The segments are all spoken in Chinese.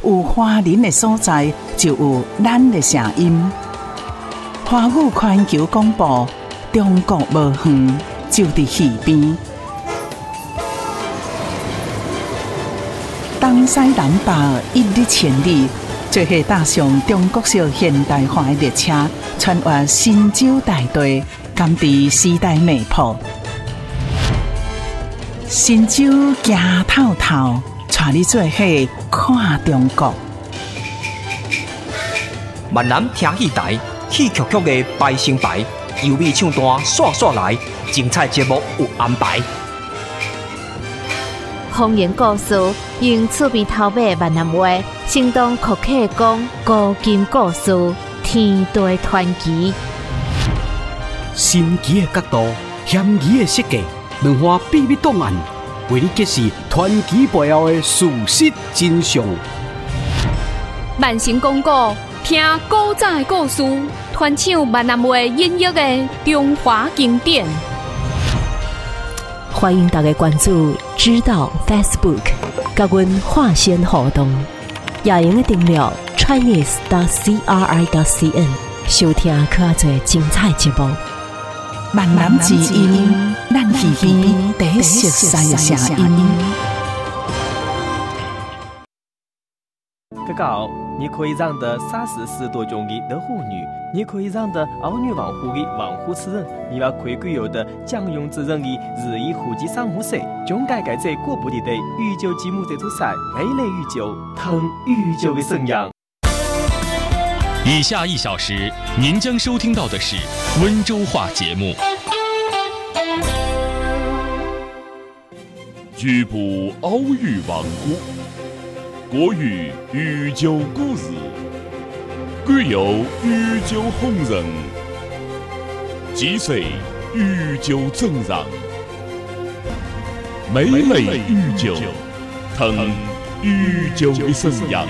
有华人的所在，就有咱的声音。华语环球广播，中国无远，就伫耳边。东西南北一日千里，做伙搭上中国式现代化的列车，穿越神州大地，甘伫时代脉搏。神州行透透，带你做伙看中国。 闽南听戏台，戏曲曲的排成排，优美唱段刷刷来，精彩节目有安排。 方言故事用厝边头尾闽南话，生动可客讲古今故事，天地传奇。 神奇的角度，险疑的设计，两岸秘密档案，为你揭示传奇背后的事实真相。 慢行公故，听古早的故事，传唱闽南话音乐的中华经典。 欢迎大家关注知道 Facebook， 甲阮化线互动，也用订阅 Chinese.CRI.CN， 收听较侪精彩节目。 闽南之音，咱耳边第一熟悉的声音。 哥哥，你可以让的30多种的老妇女，你可以让的儿女王户的王户之人，你要可以有的将用之人的日益户籍上户水，总该在过不里的御酒节目这座山，美丽御酒，腾御酒的生养。 以下1小时，您将收听到的是温州话节目。 局部奥语王国，国语御酒故事，贵有御酒红人，几岁御酒正让，美类御酒，腾御酒的生养。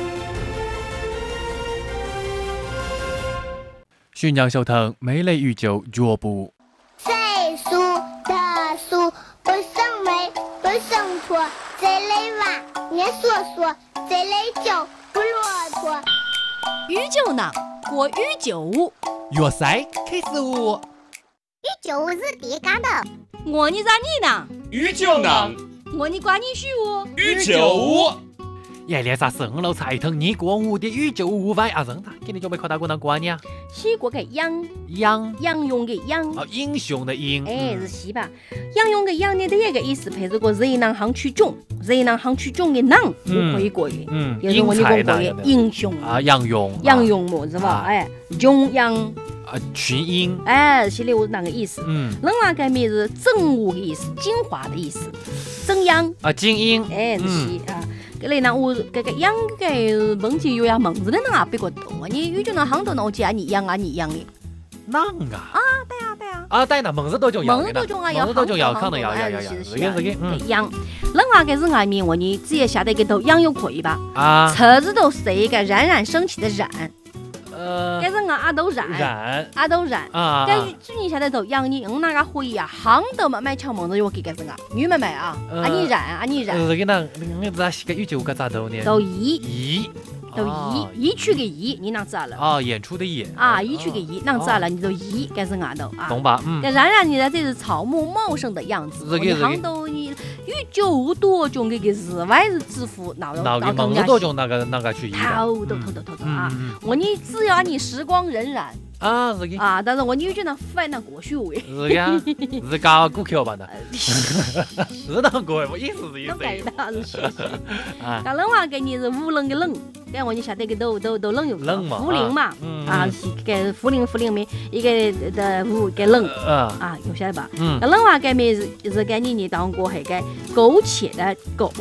宣扬收听美类御酒脚步。 岁数的数不胜枚，不胜砣，这类碗年说说，这类酒不骆驼。 御酒呢，过御酒舞， 粤赛开始舞。 御酒舞是别干的。 我你咋你呢？ 御酒呢？ 我你管你许我。 御酒舞。 夜里啥生老菜汤，你过我的御酒舞vai à人，今天准备靠大姑娘过年。 西国个羊用个羊哦，英雄的英， 是西吧？羊用个羊呢，第一个意思配这个热囊行取中，热囊行取中的囊，我可以过的，也是我你讲过的英雄啊，杨勇么是吧？中央啊，群英， 是那那个意思。另外一个面是正午的意思，精华的意思，正阳啊，精英， 是西啊。搿类呢，我搿个养搿问题有呀，蒙子的呢别个多，你有就那行头呢，我讲你养的， 啷个啊？对啊， 对呢，蒙子都重要， 蒙子都重要， 可能要， 是养。另外搿是外面我你直接下得个头养又可以吧？ 啊， 车子都是一个冉冉升起的冉。搿是阿都冉啊！搿最近下头头养你用那个会啊，行头嘛买抢蒙子我给搿是女妹妹啊，你冉。 这个呢，我咋写个御酒搿咋头呢？ 都一去个一，你哪知道了？ 哦，演出的演啊，一去个一，哪知道了？你都一，搿是阿头啊， 懂吧？ 搿冉你的这是草木茂盛的样子，你行头你御酒多种搿个室外是致富，哪蒙子多种那个去偷啊！我你只要你时光荏苒啊，是个啊，但是我你觉得反那过去位是个是搞股票吧的，是那个我意思是意思。 啊，另外个你是无冷的冷，搿我你晓得个都冷有冷嘛， 茯苓嘛，啊是搿茯苓面一个的无搿冷啊，有晓得吧？搿另外搿面是搿你当过迄个苟且的苟，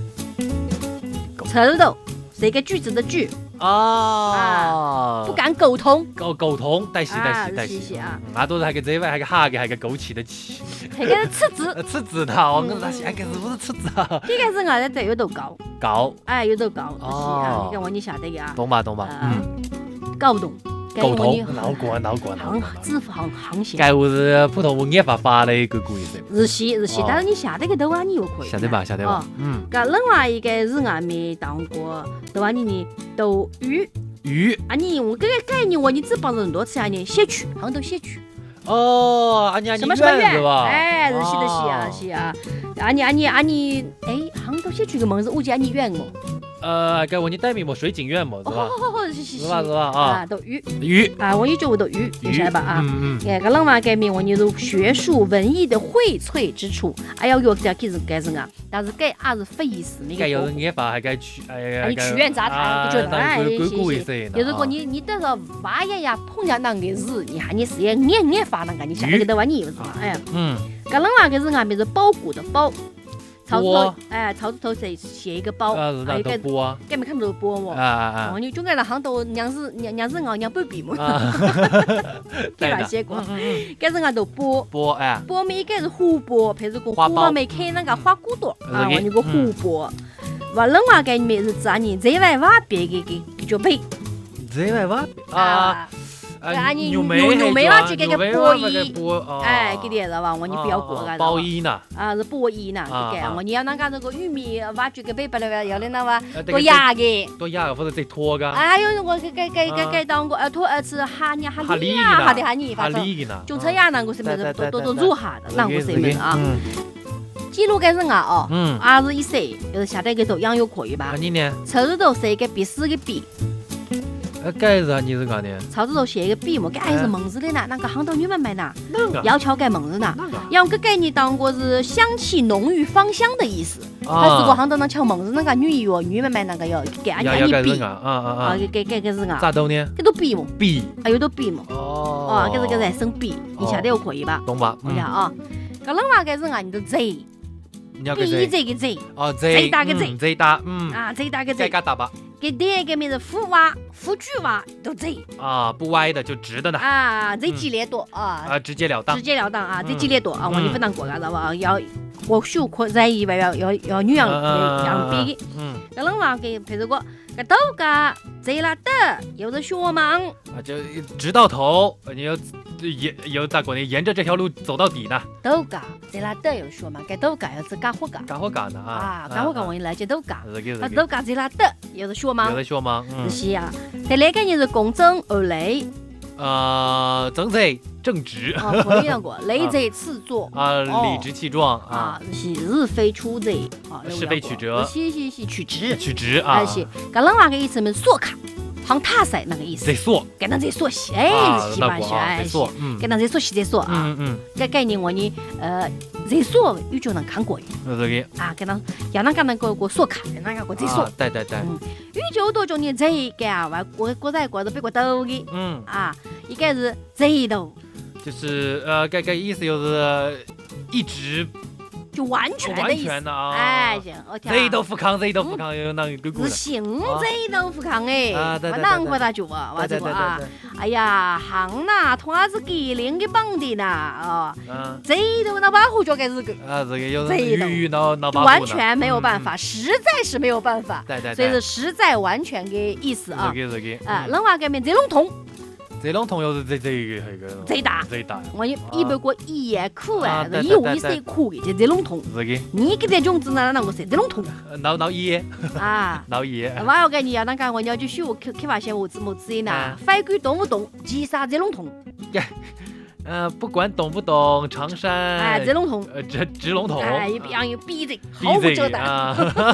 车头是一个句子的句。不敢苟同， 苟同，带戏啊！都是那个这位，那个哈个，那个枸杞的杞， 那个赤子， 赤子的，我跟他说，那个是不是赤子啊？ 这个是俺在有头高， 有头高， 是啊，你看我你晓得呀？ 懂吧？ 搞不懂， 沟通，脑瓜， 支付航线。 该我是普通话研发的一个故意的。 日系，但是你下得个豆啊，你又可以。 下得吧。 搿另外一个是俺没当过豆啊，你斗鱼。啊，你我这个概念我你只帮助很多次啊，你写曲，杭州写曲。 哦，你什么院是吧？ 哎，是啊。你，哎，杭州写曲个名字，我记得你院我。 该我你带名么？水景院么？是吧？是吧？ 啊，斗鱼啊，我也就斗鱼，你晓得吧？啊，搿个另外改名我你是学术文艺的荟萃之处。哎呀，哟，这该是啊，但是该也是非遗式那个。 该有人研发，还该去你曲苑杂谈，就谢。 如果你到时候挖呀碰见那个日，你还你是也研发那个，你下那个的话你是吧？哎呀，搿另外个是俺们是包谷的包。草字头写一个包， 那都波啊， 该没看到波么？你总该让杭州娘是熬娘半边么？对吧？写过，该是俺都波哎， 波没该是湖泊，譬如讲湖没开那个花骨朵啊，我那个湖泊。完另外该没是啥呢？在外挖别给就背， 在外挖啊。 牛梅啊，就这个波衣，哎，给点知道吧？我你不要过个， 包衣呢？ 啊，是波衣呢，这个我你要那个那个玉米挖掘个背不了，要的那个多压的， 或者再拖个。 哎呦，我给当过拖是哈尼，种车呀那个什么都入哈的，那个什么啊？记录该是啊，21岁，就是下带个都养有可以吧？ 你呢？ 抽字头写一个笔试个笔。 该是你是干的？ 草字头写一个笔么？该是蒙字的呢，那个杭州女们买呢，要求该蒙字呢。要个概念当过是香气浓郁芳香的意思。还是过杭州那敲蒙字那个女们买那个要给俺家你笔给是啊。 咋都呢？ 给都笔么？ 笔， 有都笔么？给这个在生笔，你晓得有可以吧？ 懂吧？ 我讲啊，搿另外个是俺的贼。第一这个贼贼大个贼， 贼大贼大个贼， 该大吧？ 给第二个名字富娃、富句娃都贼不歪的就直的呢贼激烈多直截了当啊，贼激烈多我你不能过个知道吧？要我秀可在以外要女养逼的，搿另外个譬如讲搿都个贼拉的，有的学盲就直到头，你要有咋过呢？沿着这条路走到底呢？ 都个贼拉的有学盲，搿都个要是干活干呢干活干我来接都个，都个贼拉的有的学盲，是啊。第二个就是公正而雷。 正贼正直不一样过，雷贼次作理直气壮是日非出贼是非曲折， 是曲直啊， 是。搿另外个意思么？缩卡。行踏塞那个意思， 在缩， 给那在缩西，西吧西，给那在缩西在缩啊，这概念我呢，在缩有就能看过的， 给那要那个那个缩卡，那个在缩， 对， 有就多种呢，这个我在国的别个都的，应该是这头， 就是该意思就是一直。 就完全的意思，行， 这都不抗，有那个是行，这都不抗我难怪他就我这个哎呀，行呐，同样是给零的绑的呐，这都那把火就该是个这个有鱼那完全没有办法，实在是没有办法，所以是实在完全的意思啊，另外个面这笼统。 这笼统又是这个大，我一般过一夜苦一五一岁苦的这笼统。你给这种子呢，那个是这笼统。 闹一闹一。 我要跟你要那个我要去学开发些我字母字呢，反鬼懂不懂？击杀这笼统。 不管懂不懂，长山这笼统， 直笼统， 一样有逼着，毫无遮挡。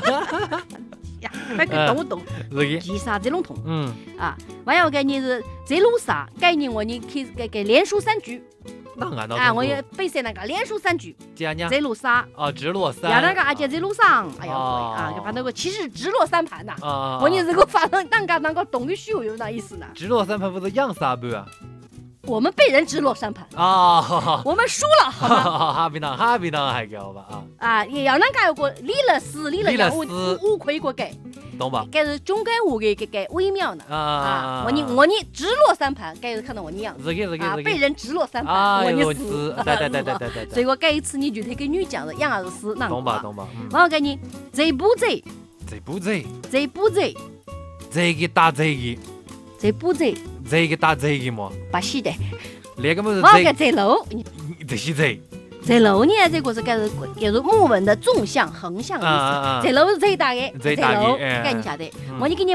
反鬼懂不懂？击杀这笼统。我要跟你是这路上概念我你可以给连书3句。我也背些那个连书3句。这路上直落3。 要那个这路上，哎呀，反正其实直落3盘呐。我你这个反正那个懂的虚有那意思呢。 直落3盘不是样3盘啊？ 我们被人直落3盘我们输了，好吗？ 哈比当还给吧也要那个有个立了4，立了2，乌亏过给。 懂吧？ 该是中间我给微妙呢我你直落3盘，该是看到我你样被人直落3盘，我你死，对。所以我该一次你就得跟女讲的样是死， 懂吧？ 我要跟你这步贼， 这个打这个， 这补贼， 这个打这个嘛， 把戏的。 那个么是这个贼楼， 这些贼。 这楼呢，这个是叫做木纹的纵向、横向意思。这楼是最大的，这楼，该你晓得。我你给你